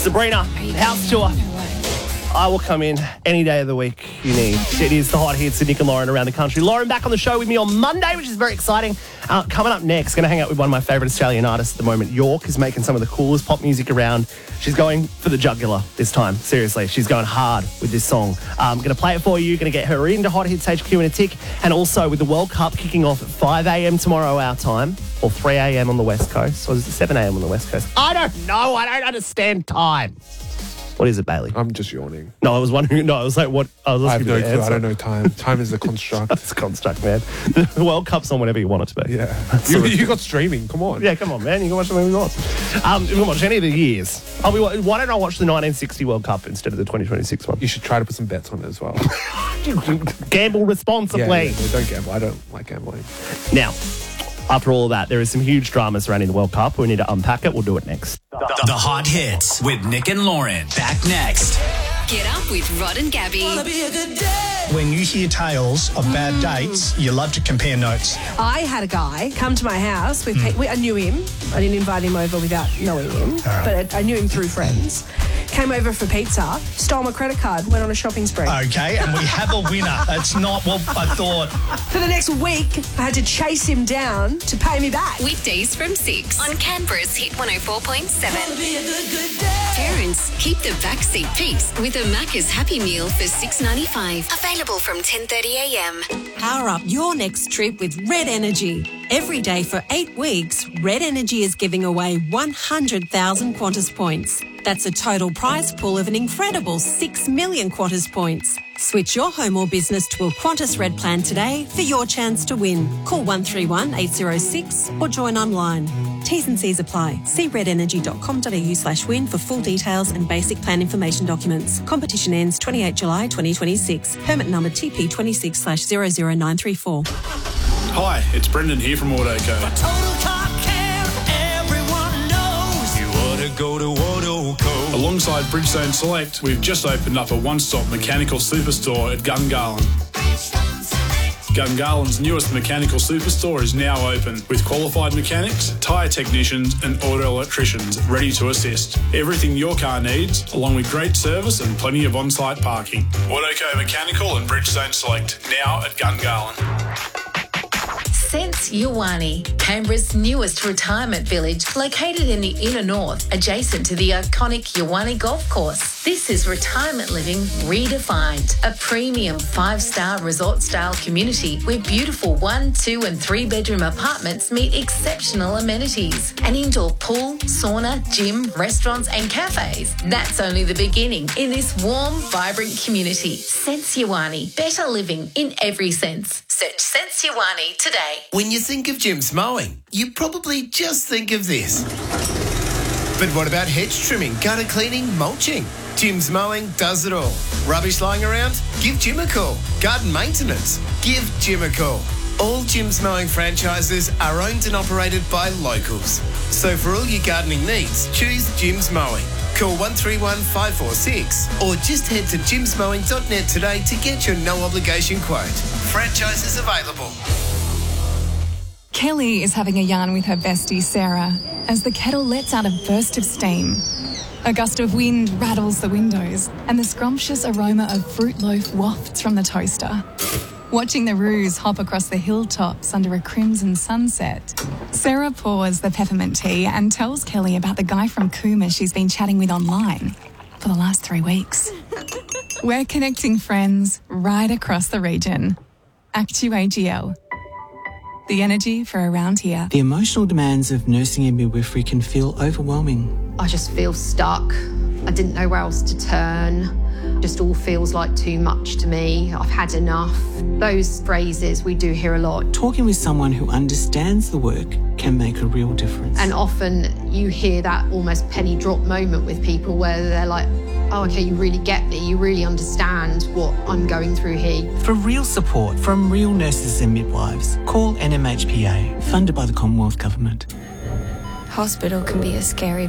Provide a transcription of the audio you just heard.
Sabrina, house tour. I will come in any day of the week you need. It is the hot hits of Nick and Lauren around the country. Lauren back on the show with me on Monday, which is very exciting. Coming up next, going to hang out with one of my favourite Australian artists at the moment. York is making some of the coolest pop music around. She's going for the jugular this time. Seriously, she's going hard with this song. I'm going to play it for you. Going to get her into Hot Hits HQ in a tick. And also with the World Cup kicking off at 5 a.m. tomorrow our time, or 3 a.m. on the West Coast, or is it 7 a.m. on the West Coast? I don't know. I don't understand time. What is it, Bailey? I'm just yawning. No, I was wondering. No, I was like, what? I have no clue. I don't know time. Time is a construct. It's a construct, man. The World Cup's on whenever you want it to be. Yeah. You got streaming. Come on. Yeah, come on, man. You can watch the movie you want. You can watch any of the years. Why don't I watch the 1960 World Cup instead of the 2026 one? You should try to put some bets on it as well. Gamble responsibly. Yeah, don't gamble. I don't like gambling. Now, after all of that, there is some huge drama surrounding the World Cup. We need to unpack it. We'll do it next. The Hot Hits with Nick and Lauren. Back next. Get up with Rod and Gabby. When you hear tales of bad dates, you love to compare notes. I had a guy come to my house with I knew him. I didn't invite him over without knowing him, but I knew him through friends. Came over for pizza, stole my credit card, went on a shopping spree. Okay, and we have a winner. That's not what I thought. For the next week, I had to chase him down to pay me back. Weekdays from 6 on Canberra's Hit 104.7. Parents, keep the backseat peace with a Macca's Happy Meal for $6.95. Available from 10:30 a.m. Power up your next trip with Red Energy. Every day for 8 weeks, Red Energy is giving away 100,000 Qantas points. That's a total prize pool of an incredible 6 million Qantas points. Switch your home or business to a Qantas Red plan today for your chance to win. Call 131 806 or join online. T's and C's apply. See redenergy.com.au/win for full details and basic plan information documents. Competition ends 28 July 2026. Permit number TP26/00934. Hi, it's Brendan here from Autoco. For total car care, everyone knows you ought to go to Autoco. Alongside Bridgestone Select, we've just opened up a one-stop mechanical superstore at Gungahlin. Gungahlин's newest mechanical superstore is now open with qualified mechanics, tyre technicians and auto electricians ready to assist. Everything your car needs, along with great service and plenty of on-site parking. Autoco Mechanical and Bridgestone Select, now at Gungahlin. Sense Yawani, Canberra's newest retirement village, located in the inner north, adjacent to the iconic Yawani Golf Course. This is retirement living redefined, a premium 5-star resort-style community where beautiful 1, 2 and 3 bedroom apartments meet exceptional amenities. An indoor pool, sauna, gym, restaurants and cafes. That's only the beginning in this warm, vibrant community. Sense Yawani, better living in every sense. Search Sense Yawani today. When you think of Jim's Mowing, you probably just think of this. But what about hedge trimming, gutter cleaning, mulching? Jim's Mowing does it all. Rubbish lying around? Give Jim a call. Garden maintenance? Give Jim a call. All Jim's Mowing franchises are owned and operated by locals. So for all your gardening needs, choose Jim's Mowing. Call 131 546 or just head to jimsmowing.net today to get your no-obligation quote. Franchises available. Kelly is having a yarn with her bestie Sarah as the kettle lets out a burst of steam. A gust of wind rattles the windows and the scrumptious aroma of fruit loaf wafts from the toaster. Watching the roos hop across the hilltops under a crimson sunset, Sarah pours the peppermint tea and tells Kelly about the guy from Cooma she's been chatting with online for the last 3 weeks. We're connecting friends right across the region. ActuAGL. The energy for around here. The emotional demands of nursing and midwifery can feel overwhelming. I just feel stuck. I didn't know where else to turn. Just all feels like too much to me. I've had enough. Those phrases we do hear a lot. Talking with someone who understands the work can make a real difference. And often you hear that almost penny drop moment with people where they're like, oh, okay, you really get me. You really understand what I'm going through here. For real support from real nurses and midwives, call NMHPA, funded by the Commonwealth Government. Hospital can be a scary